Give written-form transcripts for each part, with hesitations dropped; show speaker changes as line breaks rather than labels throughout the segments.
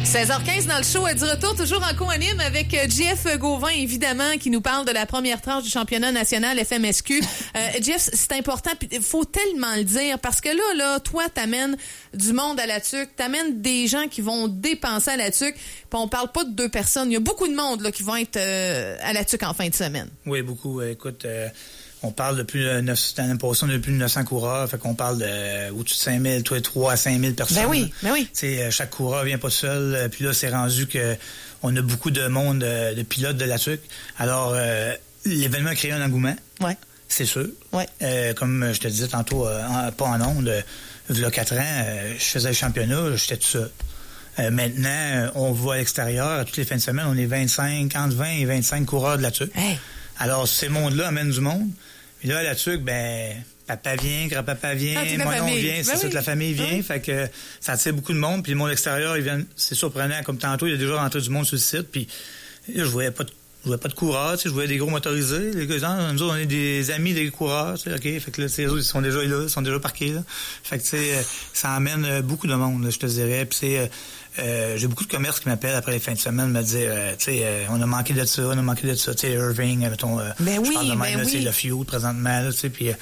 16h15 dans le show, du retour toujours en co-anime avec Jeff Gauvin, évidemment, qui nous parle de la première tranche du championnat national FMSQ. Jeff, c'est important, puis il faut tellement le dire, parce que là, toi, t'amènes du monde à la TUC, t'amènes des gens qui vont dépenser à la TUC, puis on parle pas de 2 personnes. Il y a beaucoup de monde là, qui vont être à la TUC en fin de semaine.
Oui, beaucoup. Écoute... on parle de plus de 900 coureurs, fait qu'on parle de au-dessus de 5000, 3 à 5000 personnes.
Ben oui.
T'sais, chaque coureur vient pas seul, puis là, c'est rendu que on a beaucoup de monde, de pilotes de la TUC. Alors, l'événement a créé un engouement.
Ouais.
C'est sûr.
Ouais.
Comme je te disais tantôt, pas en ondes, il y a 4 ans, je faisais le championnat, j'étais tout seul. Maintenant, on va à l'extérieur, à toutes les fins de semaine, on est 25, entre 20 et 25 coureurs de la TUC.
Hey.
Alors, ces mondes-là amènent du monde. Puis là, à la TUC, papa vient, grand-papa vient, mon oncle vient, c'est ça, que la famille vient. Fait que ça attire beaucoup de monde. Puis le monde extérieur, ils viennent, c'est surprenant. Comme tantôt, il y a déjà rentré du monde sur le site. Puis là, je voyais pas de coureurs, je voyais des gros motorisés. Les gars, nous autres, on est des amis des coureurs, OK. Fait que là, les autres, ils sont déjà là, ils sont déjà parqués, là. Fait que, ça amène beaucoup de monde, là, je te dirais. Puis j'ai beaucoup de commerces qui m'appellent après les fins de semaine me dire, on a manqué de ça, tu sais, Irving, mettons, je parle de même, là, le Fuel présentement, là, tu sais, puis,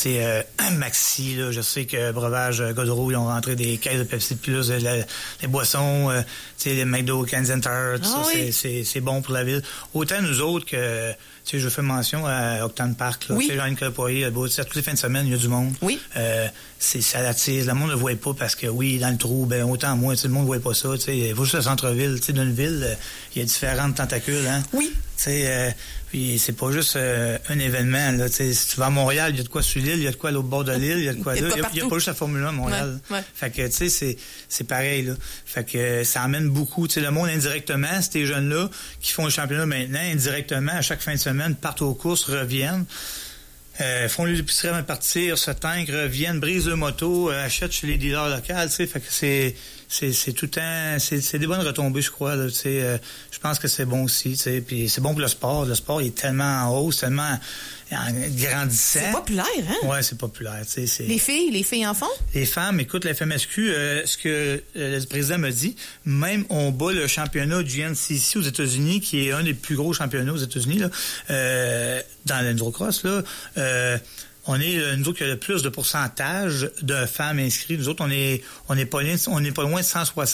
Maxi, là, je sais que Breuvage Godreau, ils ont rentré des caisses de Pepsi Plus, les boissons, les McDo, Can Center, tout ça, oui. C'est bon pour la ville. Autant nous autres que, tu sais, je fais mention à Octane Park, là, tu sais, Jean-Nicolas Poirier, toutes les fins de semaine, il y a du monde.
Oui.
Ça l'attise, le monde ne le voit pas parce que, oui, dans le trou, autant moi, le monde ne voit pas ça, tu sais, il faut juste le centre-ville, tu sais, d'une ville, il y a différentes tentacules, hein.
Oui.
Tu sais, puis c'est pas juste un événement, là, tu sais, si tu vas à Montréal, il y a de quoi sur l'île, il y a de quoi à l'autre bord de l'île, il y a de quoi là, il y a pas juste la Formule 1 à Montréal.
Ouais.
Fait que, tu sais, c'est pareil, là. Fait que ça amène beaucoup, tu sais, le monde indirectement, ces jeunes-là qui font le championnat maintenant, indirectement, à chaque fin de semaine, partent aux courses, reviennent. Font les épiceries avant de partir, se tankent, reviennent, brisent le moto, achètent chez les dealers locaux, tu sais, fait que c'est tout le temps, c'est des bonnes retombées, je crois, là, tu sais, je pense que c'est bon aussi, tu sais, puis c'est bon pour le sport il est tellement en hausse, tellement grandissant.
C'est populaire, hein?
Ouais, c'est populaire, tu sais.
Les filles en font?
Les femmes, écoute, la FMSQ, ce que le président m'a dit, même on bat le championnat du GNCC aux États-Unis, qui est un des plus gros championnats aux États-Unis, là, dans l'endurocross, là, on est nous autres qui a le plus de pourcentage de femmes inscrites. Nous autres, on est pas loin de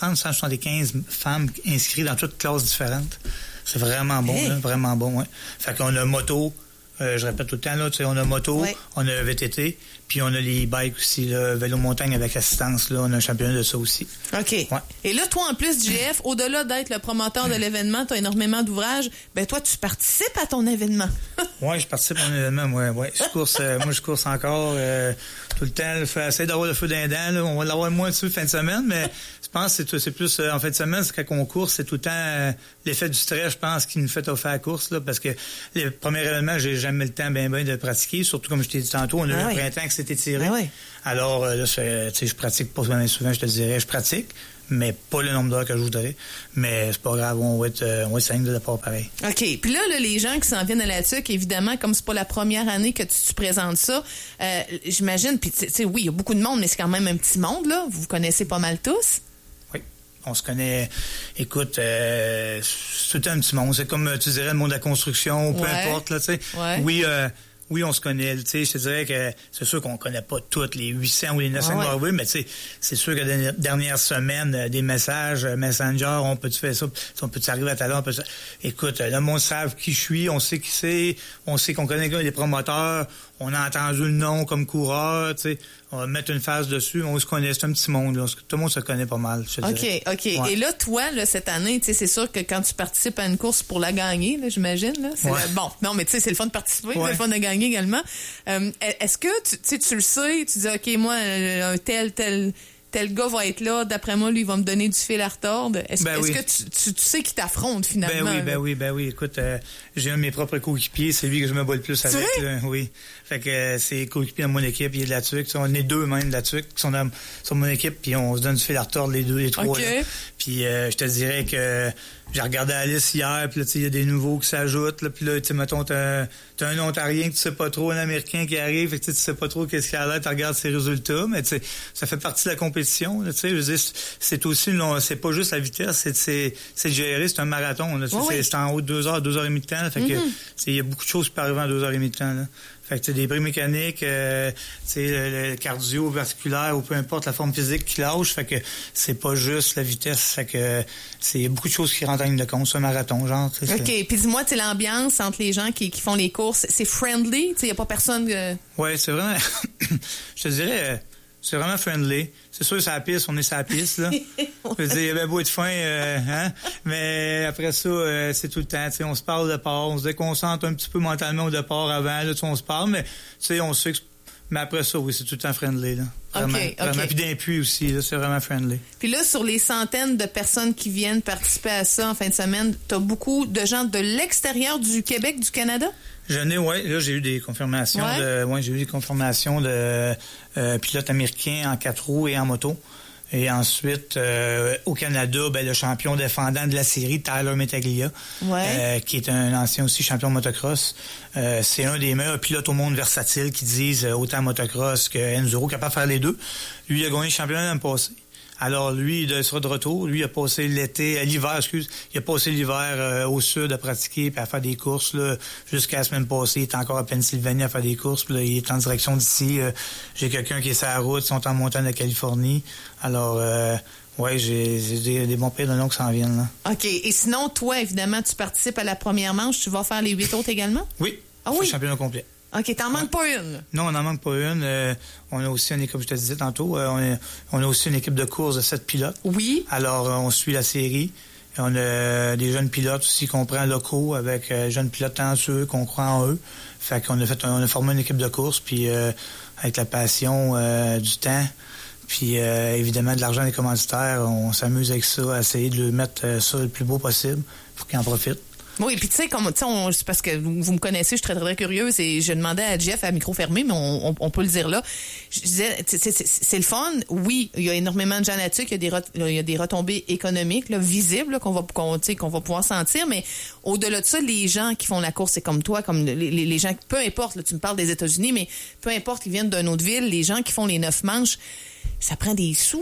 175 femmes inscrites dans toutes classes différentes. C'est vraiment bon, là, vraiment bon, ouais. Fait qu'on a moto, je répète tout le temps, là, tu sais, on a moto, on a VTT, puis on a les bikes aussi, là, vélo montagne avec assistance, là, on a un championnat de ça aussi.
OK. Ouais. Et là, toi, en plus du GF, au-delà d'être le promoteur de l'événement, tu as énormément d'ouvrages, toi, tu participes à ton événement. Oui,
je participe à mon événement, ouais. Je course, moi, je course encore tout le temps, essayer d'avoir le feu d'un dent, là, on va l'avoir moins dessus fin de semaine, mais je pense que c'est plus en fin de semaine, c'est quand on court, c'est tout le temps l'effet du stress, je pense, qui nous fait faire la course, là, parce que les premiers événements, j'ai jamais le temps bien de pratiquer, surtout comme je t'ai dit tantôt, on a eu le printemps qui s'est étiré. Alors là, tu sais, je pratique pas souvent, je te dirais, je pratique, mais pas le nombre d'heures que je voudrais. Mais c'est pas grave, on va être 5 de la part pareil.
OK. Puis là, les gens qui s'en viennent à la TUC, évidemment, comme c'est pas la première année que tu présentes ça, j'imagine, puis tu sais, oui, il y a beaucoup de monde, mais c'est quand même un petit monde, là. Vous vous connaissez pas mal tous?
Oui. On se connaît, écoute, c'est tout un petit monde. C'est comme, tu dirais, le monde de la construction, peu importe, là, tu sais. Ouais. Oui, on se connaît, tu sais, je te dirais que c'est sûr qu'on connaît pas toutes les 800 ou les 900 gravures, mais tu sais, c'est sûr que la dernière semaine, des messages, Messenger, on peut-tu faire ça, on peut-tu arriver à ta l'heure, écoute, le monde savent qui je suis, on sait qui c'est, on sait qu'on connaît les promoteurs, on a entendu le nom comme coureur, tu sais, on va mettre une phase dessus, on se connaît, c'est un petit monde, là, tout le monde se connaît pas mal, je te dirais.
OK. Ouais. Et là, toi, là, cette année, tu sais, c'est sûr que quand tu participes à une course pour la gagner, là, j'imagine, là, c'est bon, non, mais tu sais, c'est le fun de participer, c'est le fun de gagner également. Est-ce que, tu le sais, tu dis, OK, moi, un tel gars va être là, d'après moi, lui, il va me donner du fil à retordre. Est-ce que tu sais qu'il t'affronte, finalement?
Ben oui. Écoute, j'ai un de mes propres coéquipiers, c'est lui que je me bats le plus avec. Oui. Fait que c'est coéquipier de mon équipe, il est de la TUC. On est 2 même de la TUC qui sont sur mon équipe, puis on se donne du fil à retordre les 3.
Okay.
Puis je te dirais que j'ai regardé la liste hier, puis là, tu sais, il y a des nouveaux qui s'ajoutent, là, puis là, tu sais, mettons, t'as un Ontarien que tu sais pas trop, un Américain qui arrive, fait que tu sais pas trop qu'est-ce qu'il y a là, tu regardes ses résultats, mais tu sais, ça fait partie de la compétition. compétition. Tu sais, je veux dire, c'est aussi, c'est pas juste la vitesse, c'est gérer, c'est un marathon. Là, c'est en haut de 2 heures, 2 heures et demie de temps. Là, fait que il y a beaucoup de choses qui peuvent arriver en 2 heures et demie de temps. Là. Fait que tu sais, des bris mécaniques, le cardiovasculaire ou peu importe la forme physique qui lâche. Fait que c'est pas juste la vitesse. Fait que c'est beaucoup de choses qui rentrent en ligne de compte. C'est un marathon, genre.
OK. Puis dis-moi, tu sais, l'ambiance entre les gens qui font les courses, c'est friendly? Tu sais, y a pas personne...
Ouais, c'est vraiment... je te dirais... c'est vraiment friendly. C'est sûr, c'est la piste, on est sur la piste, là. Je veux dire, il y avait beau être fin, hein? Mais après ça, c'est tout le temps, tu sais, on se parle au départ, on se déconcentre un petit peu mentalement au départ avant, là, on se parle, mais, tu sais, on sait que... Mais après ça, oui, c'est tout le temps friendly, là. Vraiment. Vraiment. Puis d'un puits aussi, là, c'est vraiment friendly.
Puis là, sur les centaines de personnes qui viennent participer à ça en fin de semaine, t'as beaucoup de gens de l'extérieur du Québec, du Canada?
Là, j'ai eu des confirmations de pilotes américains en 4 roues et en moto. Et ensuite, au Canada, le champion défendant de la série, Tyler Metaglia, qui est un ancien aussi champion de motocross. C'est un des meilleurs pilotes au monde versatiles qui disent autant motocross que enduro, capable de faire les deux. Lui, il a gagné le championnat l'année passée. Alors, lui, il sera de retour. Lui, il a passé l'hiver au sud à pratiquer puis à faire des courses, là. Jusqu'à la semaine passée, il est encore à Pennsylvanie à faire des courses. Puis là, il est en direction d'ici. J'ai quelqu'un qui est sur la route, ils sont en montagne de Californie. Alors, j'ai des bons pieds de nom qui s'en viennent, là.
OK. Et sinon, toi, évidemment, tu participes à la première manche. Tu vas faire les 8 autres également?
Oui. Ah oui? Championnat complet.
OK, t'en manques pas une?
Non, on n'en manque pas une. On a aussi une équipe, je te disais tantôt, on a aussi une équipe de course de 7 pilotes.
Oui.
Alors, on suit la série. On a des jeunes pilotes aussi qu'on prend locaux avec jeunes pilotes talentueux, qu'on croit en eux. Fait qu'on a formé une équipe de course, puis avec la passion, du temps, puis évidemment de l'argent des commanditaires, on s'amuse avec ça, à essayer de le mettre ça le plus beau possible pour qu'ils en profitent.
Oui, puis tu sais, c'est parce que vous me connaissez, je suis très, très curieuse et je demandais à Jeff à micro fermé, mais on peut le dire là. Je disais, c'est le fun. Oui, il y a énormément de gens là-dessus, il y a des retombées économiques là, visibles là, qu'on va pouvoir sentir, mais au-delà de ça, les gens qui font la course, c'est comme toi, comme les gens, peu importe, là, tu me parles des États-Unis, mais peu importe qu'ils viennent d'une autre ville, les gens qui font les 9 manches, ça prend des sous.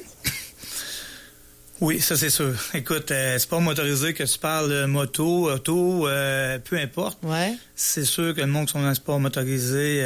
Oui, ça c'est sûr. Écoute, sport motorisé, que tu parles moto, auto, peu importe.
Ouais. C'est
sûr que le monde qui sont dans le sport motorisé,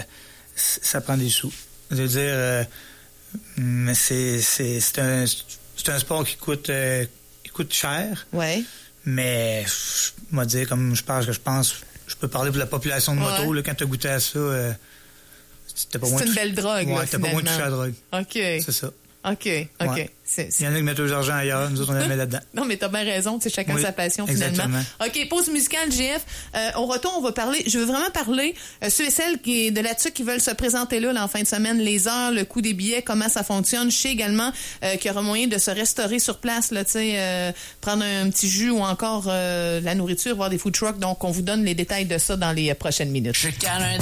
ça prend des sous. Je veux dire, mais c'est un sport qui coûte cher.
Ouais.
Mais je vais dire, comme je pense, je peux parler pour la population de moto, là, quand tu as goûté à ça, c'était pas moins.
C'est une belle drogue, là,
t'as pas moins touché à la drogue.
OK.
C'est ça.
OK.
Ouais. Il y en a qui mettent leur argent ailleurs, nous autres, on la met là-dedans.
Non, mais t'as bien raison, c'est chacun sa passion, finalement.
Exactement.
OK, pause musicale, JF. Au retour, on va parler, je veux vraiment parler, ceux et celles de là-dessus qui veulent se présenter là en fin de semaine, les heures, le coût des billets, comment ça fonctionne. Je sais également qu'il y aura moyen de se restaurer sur place, là, tu sais, prendre un petit jus ou encore la nourriture, voir des food trucks. Donc, on vous donne les détails de ça dans les prochaines minutes.